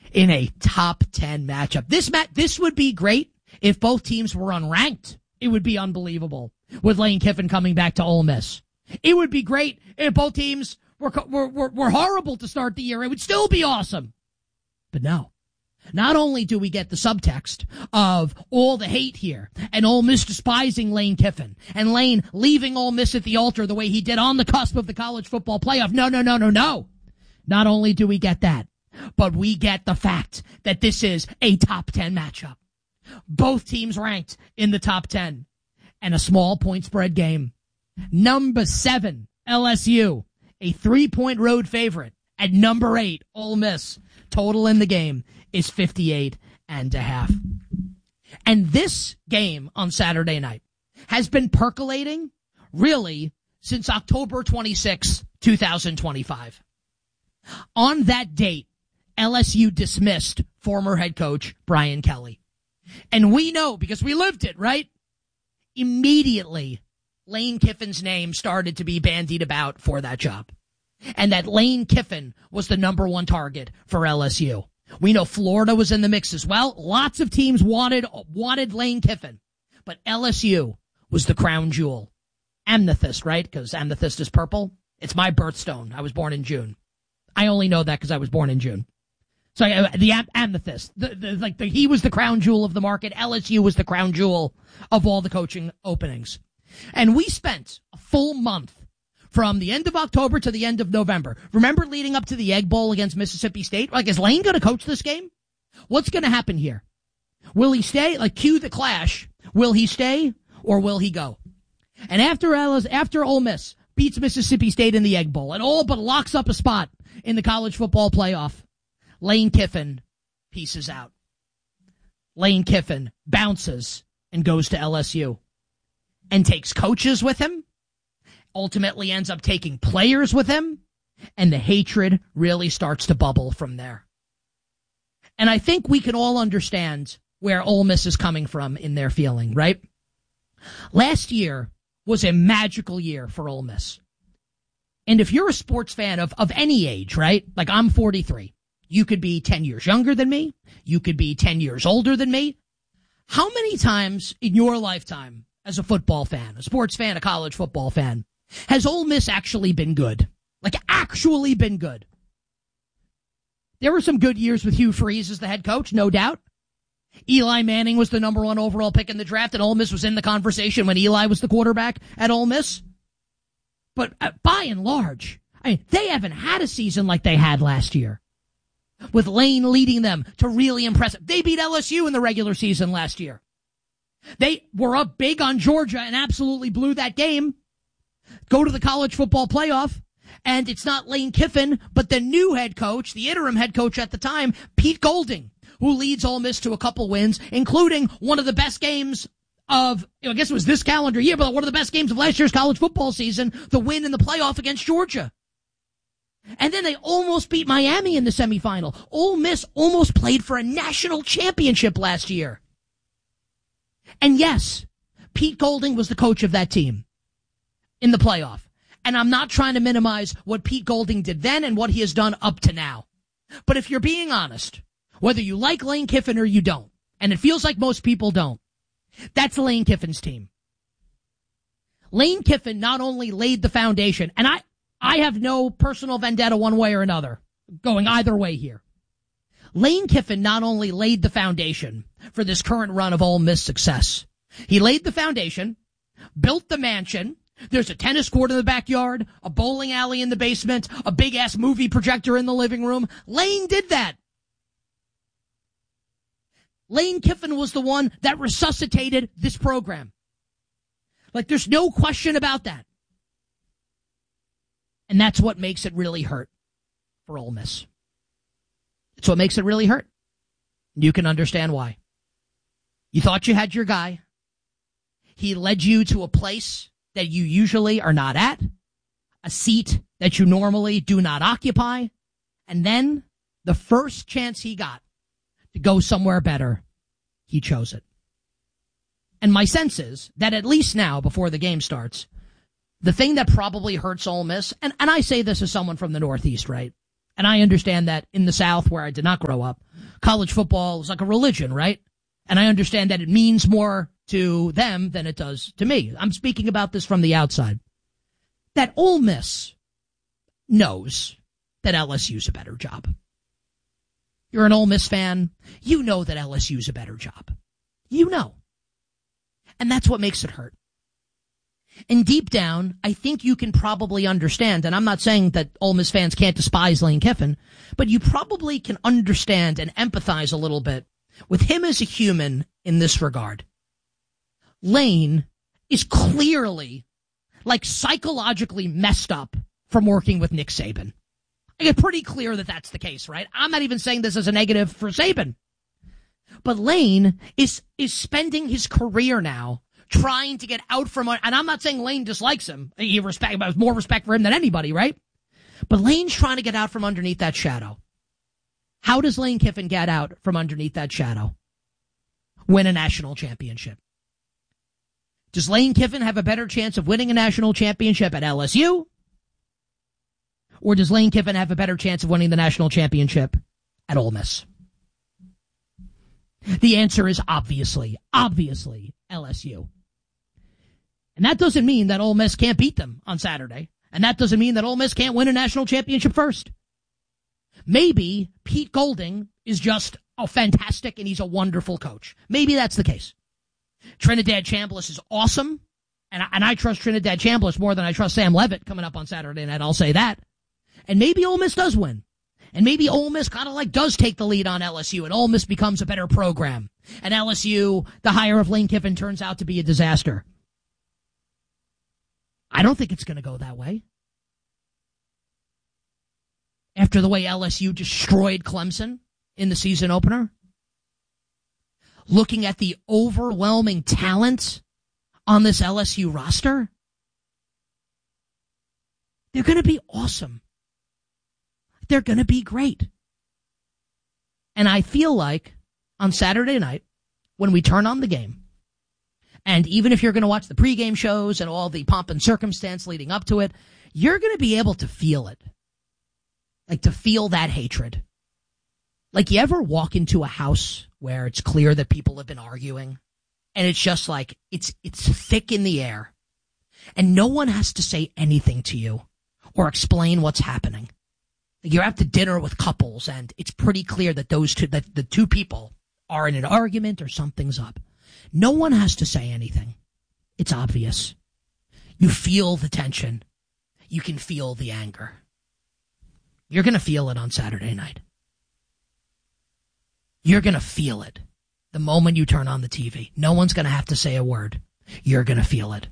in a top 10 matchup. This would be great if both teams were unranked. It would be unbelievable with Lane Kiffin coming back to Ole Miss. It would be great if both teams were horrible to start the year. It would still be awesome. But no. Not only do we get the subtext of all the hate here and Ole Miss despising Lane Kiffin and Lane leaving Ole Miss at the altar the way he did on the cusp of the college football playoff. No. Not only do we get that, but we get the fact that this is a top 10 matchup. Both teams ranked in the top 10 and a small point spread game. Number 7, LSU, a 3-point road favorite at number 8, Ole Miss. Total in the game is 58.5. And this game on Saturday night has been percolating really since October 26, 2025. On that date, LSU dismissed former head coach Brian Kelly. And we know, because we lived it, right? Immediately, Lane Kiffin's name started to be bandied about for that job. And that Lane Kiffin was the number one target for LSU. We know Florida was in the mix as well. Lots of teams wanted Lane Kiffin. But LSU was the crown jewel. Amethyst, right? Because amethyst is purple. It's my birthstone. I was born in June. I only know that because I was born in June. So the amethyst, he was the crown jewel of the market. LSU was the crown jewel of all the coaching openings. And we spent a full month from the end of October to the end of November. Remember leading up to the Egg Bowl against Mississippi State? Like, is Lane going to coach this game? What's going to happen here? Will he stay? Like, cue the clash. Will he stay or will he go? And after Ole Miss beats Mississippi State in the Egg Bowl and all but locks up a spot in the college football playoff, Lane Kiffin pieces out. Lane Kiffin bounces and goes to LSU and takes coaches with him, ultimately ends up taking players with him, and the hatred really starts to bubble from there. And I think we can all understand where Ole Miss is coming from in their feeling, right? Last year was a magical year for Ole Miss. And if you're a sports fan of any age, right? Like, I'm 43. You could be 10 years younger than me. You could be 10 years older than me. How many times in your lifetime as a football fan, a sports fan, a college football fan, has Ole Miss actually been good? Like, actually been good? There were some good years with Hugh Freeze as the head coach, no doubt. Eli Manning was the number 1 overall pick in the draft, and Ole Miss was in the conversation when Eli was the quarterback at Ole Miss. But by and large, I mean, they haven't had a season like they had last year, with Lane leading them to really impressive. They beat LSU in the regular season last year. They were up big on Georgia and absolutely blew that game. Go to the college football playoff, and it's not Lane Kiffin, but the new head coach, the interim head coach at the time, Pete Golding, who leads Ole Miss to a couple wins, including one of the best games of, I guess it was this calendar year, but one of the best games of last year's college football season, the win in the playoff against Georgia. And then they almost beat Miami in the semifinal. Ole Miss almost played for a national championship last year. And yes, Pete Golding was the coach of that team in the playoff. And I'm not trying to minimize what Pete Golding did then and what he has done up to now. But if you're being honest, whether you like Lane Kiffin or you don't, and it feels like most people don't, that's Lane Kiffin's team. Lane Kiffin not only laid the foundation, and I have no personal vendetta one way or another, going either way here. Lane Kiffin not only laid the foundation for this current run of Ole Miss success, he laid the foundation, built the mansion. There's a tennis court in the backyard, a bowling alley in the basement, a big-ass movie projector in the living room. Lane did that. Lane Kiffin was the one that resuscitated this program. Like, there's no question about that. And that's what makes it really hurt for Ole Miss. It's what makes it really hurt. You can understand why. You thought you had your guy. He led you to a place that you usually are not at, a seat that you normally do not occupy, and then the first chance he got to go somewhere better, he chose it. And my sense is that at least now, before the game starts, the thing that probably hurts Ole Miss, and I say this as someone from the Northeast, right? And I understand that in the South, where I did not grow up, college football is like a religion, right? And I understand that it means more to them than it does to me. I'm speaking about this from the outside. That Ole Miss knows that LSU's a better job. You're an Ole Miss fan. You know that LSU's a better job. You know. And that's what makes it hurt. And deep down, I think you can probably understand, and I'm not saying that Ole Miss fans can't despise Lane Kiffin, but you probably can understand and empathize a little bit with him as a human in this regard. Lane is clearly, like, psychologically messed up from working with Nick Saban. I get pretty clear that that's the case, right? I'm not even saying this as a negative for Saban. But Lane is spending his career now trying to get out from, and I'm not saying Lane dislikes him. He has more respect for him than anybody, right? But Lane's trying to get out from underneath that shadow. How does Lane Kiffin get out from underneath that shadow? Win a national championship. Does Lane Kiffin have a better chance of winning a national championship at LSU? Or does Lane Kiffin have a better chance of winning the national championship at Ole Miss? The answer is obviously LSU. And that doesn't mean that Ole Miss can't beat them on Saturday. And that doesn't mean that Ole Miss can't win a national championship first. Maybe Pete Golding is just fantastic and he's a wonderful coach. Maybe that's the case. Trinidad Chambliss is awesome. And I trust Trinidad Chambliss more than I trust Sam Levitt coming up on Saturday night. I'll say that. And maybe Ole Miss does win. And maybe Ole Miss kind of like does take the lead on LSU and Ole Miss becomes a better program. And LSU, the hire of Lane Kiffin, turns out to be a disaster. I don't think it's going to go that way. After the way LSU destroyed Clemson in the season opener. Looking at the overwhelming talent on this LSU roster. They're going to be awesome. They're going to be great. And I feel like on Saturday night, when we turn on the game, and even if you're going to watch the pregame shows and all the pomp and circumstance leading up to it, you're going to be able to feel it. Like to feel that hatred. Like you ever walk into a house where it's clear that people have been arguing and it's just like, it's thick in the air and no one has to say anything to you or explain what's happening. You're out to dinner with couples and it's pretty clear that the two people are in an argument or something's up. No one has to say anything. It's obvious. You feel the tension. You can feel the anger. You're going to feel it on Saturday night. You're going to feel it the moment you turn on the TV. No one's going to have to say a word. You're going to feel it.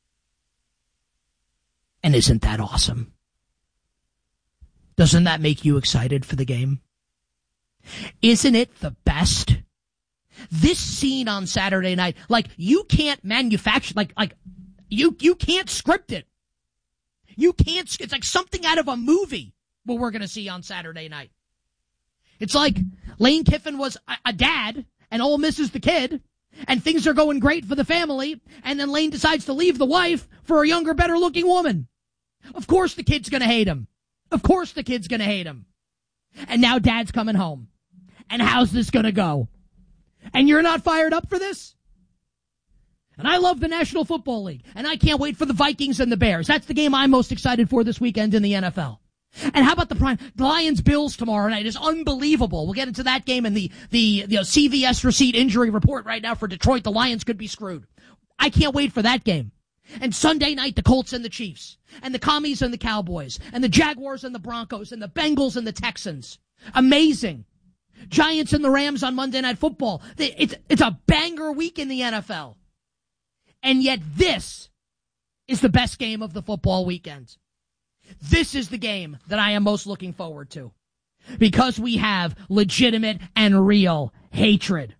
And isn't that awesome? Doesn't that make you excited for the game? Isn't it the best? This scene on Saturday night, like you can't manufacture, like you can't script it. You can't, it's like something out of a movie what we're going to see on Saturday night. It's like Lane Kiffin was a dad and Ole Miss is the kid and things are going great for the family and then Lane decides to leave the wife for a younger, better looking woman. Of course the kid's going to hate him. Of course the kid's going to hate him. And now dad's coming home. And how's this going to go? And you're not fired up for this? And I love the National Football League. And I can't wait for the Vikings and the Bears. That's the game I'm most excited for this weekend in the NFL. And how about the Lions-Bills tomorrow night? It's unbelievable. We'll get into that game and the CVS receipt injury report right now for Detroit. The Lions could be screwed. I can't wait for that game. And Sunday night, the Colts and the Chiefs, and the Commies and the Cowboys, and the Jaguars and the Broncos, and the Bengals and the Texans. Amazing. Giants and the Rams on Monday Night Football. It's a banger week in the NFL. And yet this is the best game of the football weekend. This is the game that I am most looking forward to. Because we have legitimate and real hatred.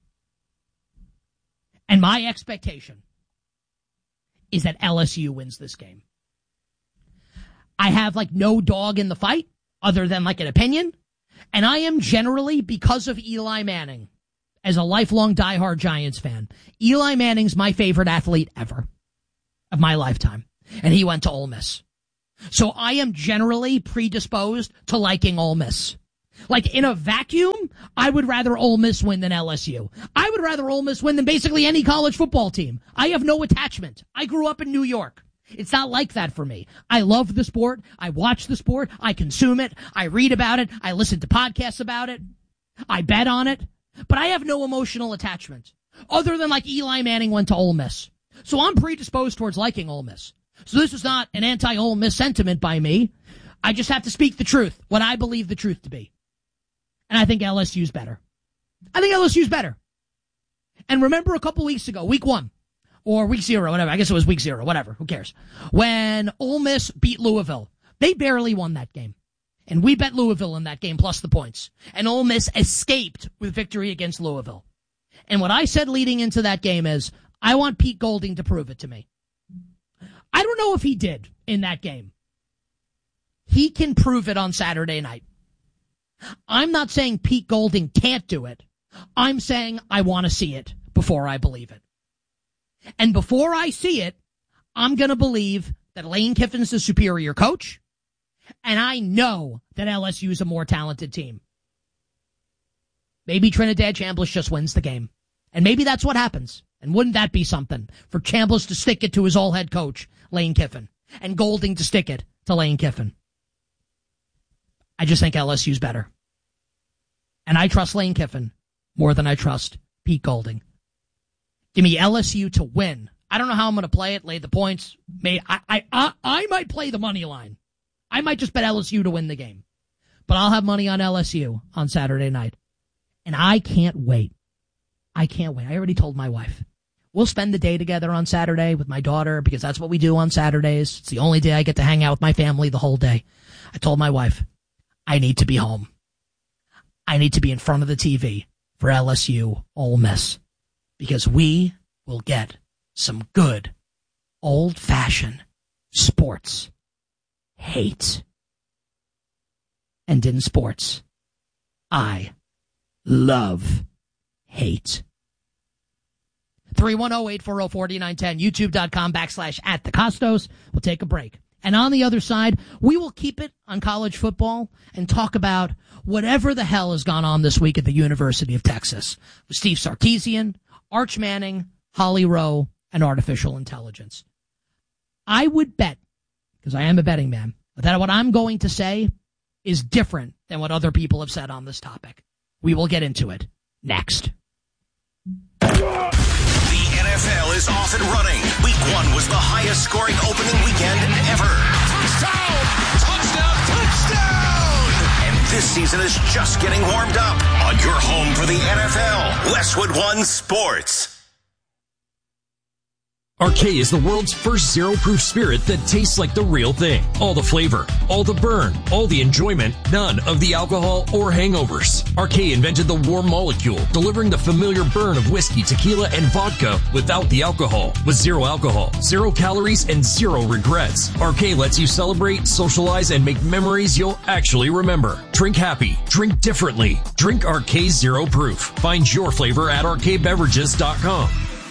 And my expectation is that LSU wins this game. I have like no dog in the fight other than like an opinion. And I am generally, because of Eli Manning, as a lifelong diehard Giants fan, Eli Manning's my favorite athlete ever of my lifetime. And he went to Ole Miss. So I am generally predisposed to liking Ole Miss. Like, in a vacuum, I would rather Ole Miss win than LSU. I would rather Ole Miss win than basically any college football team. I have no attachment. I grew up in New York. It's not like that for me. I love the sport. I watch the sport. I consume it. I read about it. I listen to podcasts about it. I bet on it. But I have no emotional attachment other than like Eli Manning went to Ole Miss. So I'm predisposed towards liking Ole Miss. So this is not an anti-Ole Miss sentiment by me. I just have to speak the truth, what I believe the truth to be. And I think LSU's better. I think LSU's better. And remember a couple weeks ago, week 1, or week 0, whatever. I guess it was week 0, whatever. Who cares? When Ole Miss beat Louisville, they barely won that game. And we bet Louisville in that game plus the points. And Ole Miss escaped with victory against Louisville. And what I said leading into that game is, I want Pete Golding to prove it to me. I don't know if he did in that game. He can prove it on Saturday night. I'm not saying Pete Golding can't do it. I'm saying I want to see it before I believe it. And before I see it, I'm going to believe that Lane Kiffin's the superior coach, and I know that LSU is a more talented team. Maybe Trinidad Chambliss just wins the game. And maybe that's what happens. And wouldn't that be something for Chambliss to stick it to his old head coach, Lane Kiffin, and Golding to stick it to Lane Kiffin? I just think LSU's better. And I trust Lane Kiffin more than I trust Pete Golding. Give me LSU to win. I don't know how I'm going to play it, lay the points. I might play the money line. I might just bet LSU to win the game. But I'll have money on LSU on Saturday night. And I can't wait. I can't wait. I already told my wife. We'll spend the day together on Saturday with my daughter because that's what we do on Saturdays. It's the only day I get to hang out with my family the whole day. I told my wife, I need to be home. I need to be in front of the TV for LSU Ole Miss because we will get some good old-fashioned sports hate. And in sports, I love hate. 310-840-4910, youtube.com/@thecostos. We'll take a break. And on the other side, we will keep it on college football and talk about whatever the hell has gone on this week at the University of Texas with Steve Sarkisian, Arch Manning, Holly Rowe, and artificial intelligence. I would bet, because I am a betting man, that what I'm going to say is different than what other people have said on this topic. We will get into it next. The NFL is off and running. Week 1 was the highest scoring opening weekend ever. Touchdown! Touchdown! Touchdown! And this season is just getting warmed up on your home for the NFL, Westwood One Sports. Arcade is the world's first zero-proof spirit that tastes like the real thing. All the flavor, all the burn, all the enjoyment, none of the alcohol or hangovers. Arcade invented the warm molecule, delivering the familiar burn of whiskey, tequila, and vodka without the alcohol. With zero alcohol, 0 calories, and 0 regrets. Arcade lets you celebrate, socialize, and make memories you'll actually remember. Drink happy. Drink differently. Drink Arcade Zero Proof. Find your flavor at arcadebeverages.com.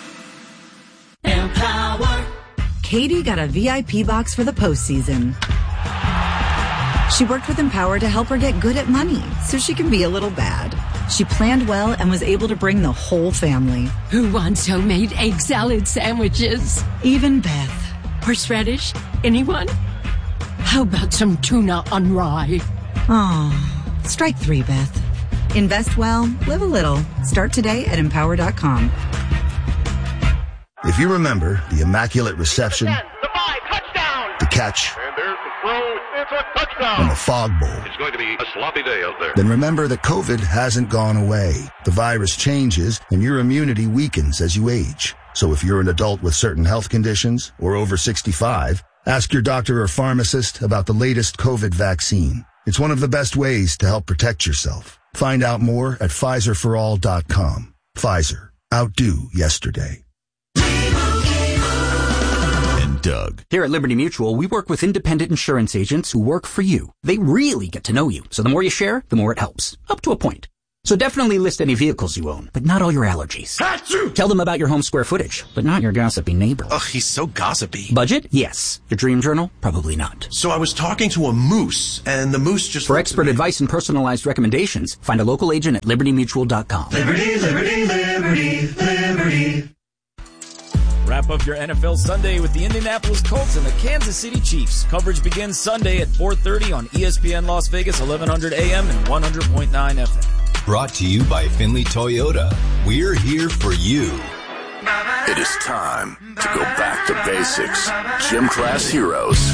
Empower. Katie got a VIP box for the postseason. She worked with Empower to help her get good at money so she can be a little bad. She planned well and was able to bring the whole family. Who wants homemade egg salad sandwiches? Even Beth. Horseradish? Anyone? How about some tuna on rye? Oh, strike 3, Beth. Invest well, live a little. Start today at Empower.com. If you remember the Immaculate Reception, the 5, touchdown! The catch, And there's the throw, it's a touchdown! and the Fog Bowl, It's going to be a sloppy day out there. then remember that COVID hasn't gone away. The virus changes and your immunity weakens as you age. So if you're an adult with certain health conditions or over 65, ask your doctor or pharmacist about the latest COVID vaccine. It's one of the best ways to help protect yourself. Find out more at PfizerForAll.com. Pfizer. Outdo yesterday. Doug. Here at Liberty Mutual, we work with independent insurance agents who work for you. They really get to know you, so the more you share, the more it helps. Up to a point. So definitely list any vehicles you own, but not all your allergies. Tell them about your home square footage, but not your gossipy neighbor. Ugh, he's so gossipy. Budget? Yes. Your dream journal? Probably not. So I was talking to a moose, and the moose just... For expert advice and personalized recommendations, find a local agent at libertymutual.com. Liberty, liberty, liberty, liberty. Wrap up your NFL Sunday with the Indianapolis Colts and the Kansas City Chiefs. Coverage begins Sunday at 4:30 on ESPN Las Vegas, 1100 AM and 100.9 FM. Brought to you by Finley Toyota. We're here for you. It is time to go back to basics. Gym class heroes.